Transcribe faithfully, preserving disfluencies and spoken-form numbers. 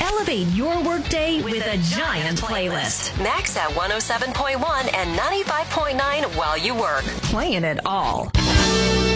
Elevate your workday with a giant playlist. Max at one oh seven point one and ninety-five point nine while you work. Playing it all.